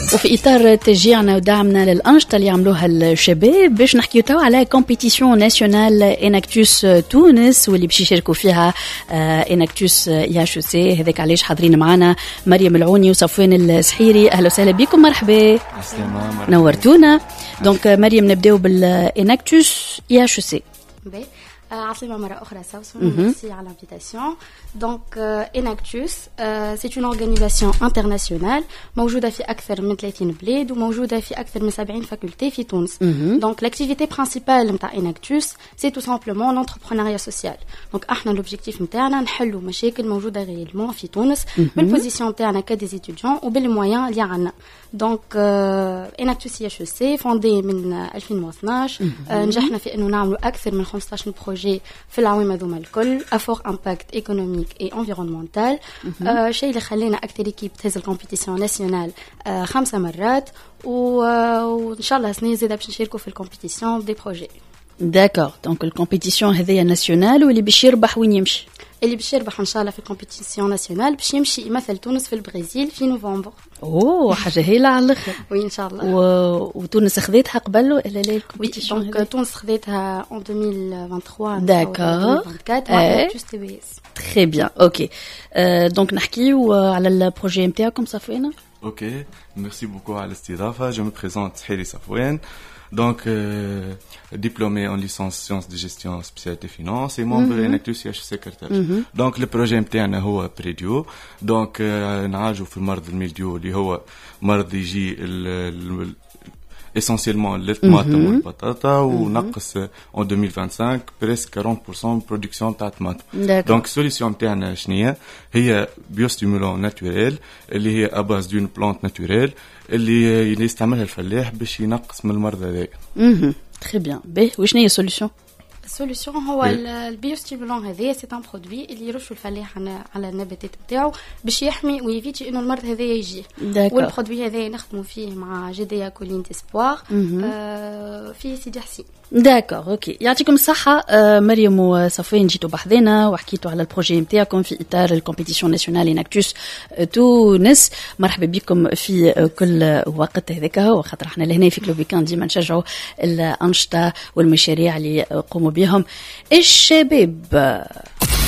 وفي إطار تشجيعنا ودعمنا للأنشطة اللي عملوها الشباب باش نحكيو توا على كومبيتيسيون ناسيونال إناكتوس تونس واللي باش يشاركوا فيها إناكتوس ياشوسي. هذاك علاش حاضرين معنا مريم العوني وصفوان السحيري. أهلا وسهلا بكم. مرحبا نورتونا. دونك مريم نبداو بالإناكتوس ياشوسي. عاصمة مرة أخرى سوسن. Merci à l'invitation. Donc Enactus c'est une organisation internationale موجودة في أكثر من 30 بلاد وموجودة في أكثر من 70 فاكولتي في تونس. Donc l'activité principale نتاع Enactus c'est tout simplement l'entrepreneuriat social. Donc احنا l'objectif نتاعنا نحلوا مشاكل موجودة réellement في تونس بالبوزيسيون نتاعنا كدي étudiants وبالمويان اللي عندنا. Donc Enactus HEC fondé من 2012 نجحنا في إنه نعملوا أكثر من 15 بروجي في العوامل هذوما الكل افور امباكت ايكونوميك اي انفيرونمونتال. شيء اللي خلينا اكثر ايكيب تهز الكومبيتيسيون ناسيونال 5 مرات وان شاء الله السنه زاده باش نشاركوا في الكومبيتيسيون دي بروجي. داكور. دونك الكومبيتيسيون هذيا ناسيونال واللي باش يربح وين يمشي؟ اللي باش يربح ان شاء الله في الكومبيتيسيون ناسيونال باش يمشي يمثل تونس في البرازيل في نوفمبر. اوه حاجه هايله على الاخر. وي ان شاء الله. وتونس خذيتها قبل ولا لا الكومبيتيسيون؟ دونك تونس خذيتها en 2023. داكور. 2024 تري بيان. اوكي. دونك نحكيو على البروجي نتاعكم صفوان. اوكي ميرسي بوكو على الاستضافه. جو مي بريزونت سحيري صفوان. Donc, diplômé en licence sciences de gestion spécialité finance et membre de l'Enactus HEC Carthage. Donc, le projet MTN هو بريديو. Donc, نعالجوا في المرض الميلديو اللي هو مرض يجي essentiellement الطماطم والبطاطا ونقص en 2025 presque 40% production تاع الطماطم. Donc, solution متاعنا شنية؟ هي biostimulant naturel اللي هي à base d'une plante naturelle اللي يستعملها الفلاح باش ينقص من المرض هذا. تري بيان. باهي وشنو هي السوليوشن؟ السوليوشن هو البيوستيمولون هذا سي ان برودوي اللي يرشوا الفلاح على النباتات نتاعو باش يحمي ويفيتي انه المرض هذا يجي. والبرودوي هذا نخدموا فيه مع جديا كولين ديسبوار في سيدي حسين. داكور. اوكي يعطيكم الصحه. مريم وصفوان جيتوا بحذنا وحكيتوا على البروجي نتاعكم في اطار الكومبيتيسيون ناسيونال إناكتوس تونس. مرحبا بكم في كل وقت هذاك وخاطر احنا لهنا في كلوب ويكاند ديما نشجعوا الانشطه والمشاريع اللي قوموا بهم الشباب.